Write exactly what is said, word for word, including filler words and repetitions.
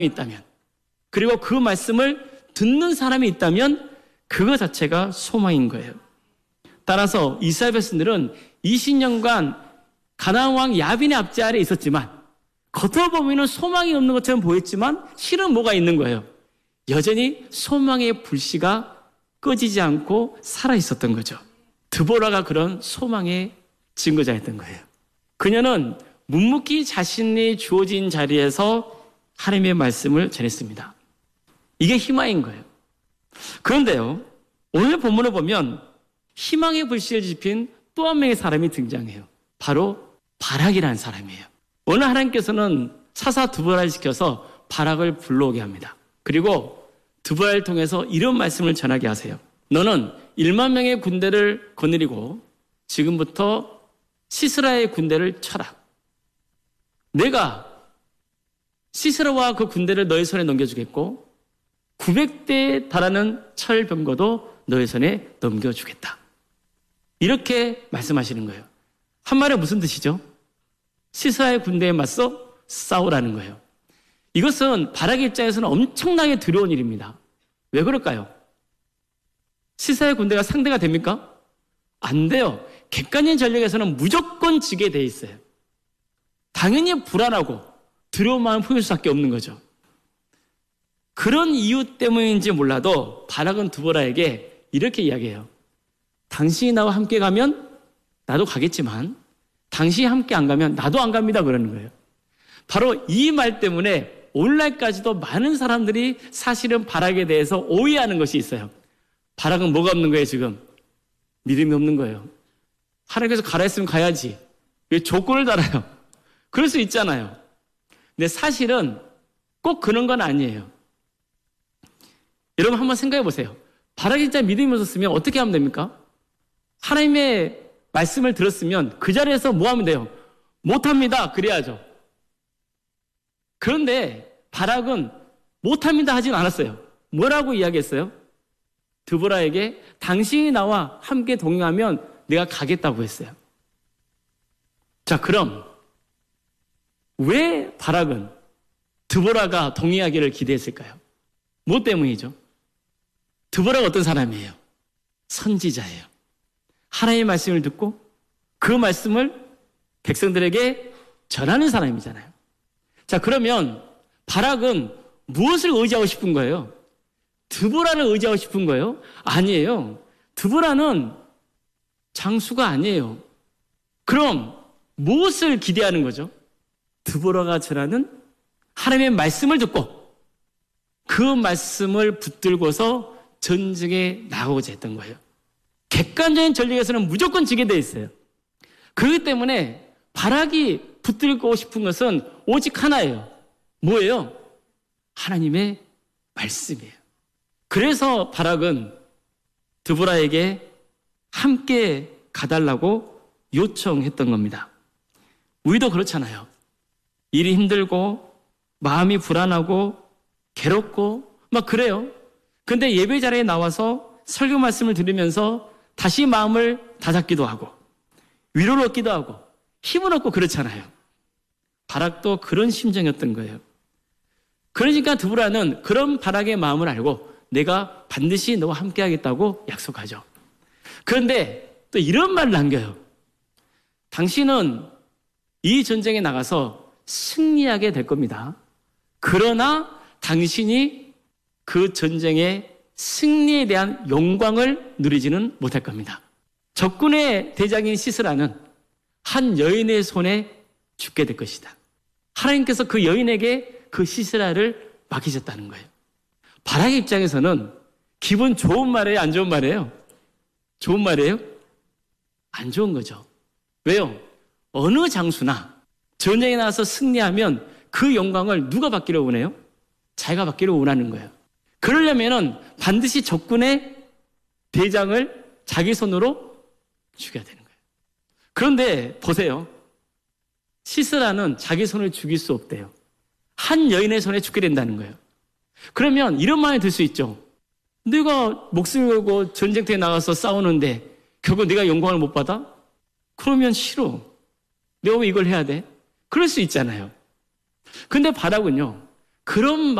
있다면, 그리고 그 말씀을 듣는 사람이 있다면 그거 자체가 소망인 거예요. 따라서 이스라엘 백성들은 이십 년간 가나안 왕 야빈의 압제 아래 있었지만, 겉으로 보면 소망이 없는 것처럼 보였지만 실은 뭐가 있는 거예요. 여전히 소망의 불씨가 꺼지지 않고 살아있었던 거죠. 드보라가 그런 소망의 증거자였던 거예요. 그녀는 묵묵히 자신이 주어진 자리에서 하나님의 말씀을 전했습니다. 이게 희망인 거예요. 그런데요, 오늘 본문을 보면 희망의 불씨를 지핀 또 한 명의 사람이 등장해요. 바로 바락이라는 사람이에요. 오늘 하나님께서는 사사 드보라를 시켜서 바락을 불러오게 합니다. 그리고 드보라를 통해서 이런 말씀을 전하게 하세요. 너는 일만 명의 군대를 거느리고 지금부터 시스라의 군대를 쳐라. 내가 시스라와 그 군대를 너의 손에 넘겨주겠고 구백 대에 달하는 철병거도 너의 손에 넘겨주겠다. 이렇게 말씀하시는 거예요. 한말에 무슨 뜻이죠? 시스라의 군대에 맞서 싸우라는 거예요. 이것은 바락의 입장에서는 엄청나게 두려운 일입니다. 왜 그럴까요? 시스라의 군대가 상대가 됩니까? 안 돼요. 객관적인 전략에서는 무조건 지게 돼 있어요. 당연히 불안하고 두려운 마음을 품을 수밖에 없는 거죠. 그런 이유 때문인지 몰라도 바락은 드보라에게 이렇게 이야기해요. 당신이 나와 함께 가면 나도 가겠지만 당신이 함께 안 가면 나도 안 갑니다. 그러는 거예요. 바로 이 말 때문에 오늘날까지도 많은 사람들이 사실은 바락에 대해서 오해하는 것이 있어요. 바락은 뭐가 없는 거예요 지금? 믿음이 없는 거예요. 하나님께서 가라 했으면 가야지. 왜 조건을 달아요? 그럴 수 있잖아요. 근데 사실은 꼭 그런 건 아니에요. 여러분 한번 생각해 보세요. 바락이 진짜 믿음이 없었으면 어떻게 하면 됩니까? 하나님의 말씀을 들었으면 그 자리에서 뭐 하면 돼요? 못합니다. 그래야죠. 그런데 바락은 못합니다 하진 않았어요. 뭐라고 이야기했어요? 드보라에게 당신이 나와 함께 동행하면 내가 가겠다고 했어요. 자, 그럼 왜 바락은 드보라가 동행하기를 기대했을까요? 뭐 때문이죠? 드보라가 어떤 사람이에요? 선지자예요. 하나님의 말씀을 듣고 그 말씀을 백성들에게 전하는 사람이잖아요. 자, 그러면 바락은 무엇을 의지하고 싶은 거예요? 드보라를 의지하고 싶은 거예요? 아니에요. 드보라는 장수가 아니에요. 그럼 무엇을 기대하는 거죠? 드보라가 전하는 하나님의 말씀을 듣고 그 말씀을 붙들고서 전쟁에 나가고자 했던 거예요. 객관적인 전략에서는 무조건 지게 돼 있어요. 그렇기 때문에 바락이 붙들고 싶은 것은 오직 하나예요. 뭐예요? 하나님의 말씀이에요. 그래서 바락은 드보라에게 함께 가달라고 요청했던 겁니다. 우리도 그렇잖아요. 일이 힘들고 마음이 불안하고 괴롭고 막 그래요. 근데 예배 자리에 나와서 설교 말씀을 들으면서 다시 마음을 다잡기도 하고 위로를 얻기도 하고 힘을 얻고 그렇잖아요. 바락도 그런 심정이었던 거예요. 그러니까 드보라는 그런 바락의 마음을 알고 내가 반드시 너와 함께 하겠다고 약속하죠. 그런데 또 이런 말을 남겨요. 당신은 이 전쟁에 나가서 승리하게 될 겁니다. 그러나 당신이 그 전쟁의 승리에 대한 영광을 누리지는 못할 겁니다. 적군의 대장인 시스라는 한 여인의 손에 죽게 될 것이다. 하나님께서 그 여인에게 그 시스라를 맡기셨다는 거예요. 바락의 입장에서는 기분 좋은 말이에요? 안 좋은 말이에요? 좋은 말이에요? 안 좋은 거죠. 왜요? 어느 장수나 전쟁에 나가서 승리하면 그 영광을 누가 받기를 원해요? 자기가 받기를 원하는 거예요. 그러려면 반드시 적군의 대장을 자기 손으로 죽여야 되는 거예요. 그런데 보세요. 시스라는 자기 손을 죽일 수 없대요. 한 여인의 손에 죽게 된다는 거예요. 그러면 이런 마음이 들 수 있죠. 내가 목숨을 걸고 전쟁터에 나가서 싸우는데 결국 내가 영광을 못 받아? 그러면 싫어. 내가 왜 이걸 해야 돼? 그럴 수 있잖아요. 근데 바락은요, 그런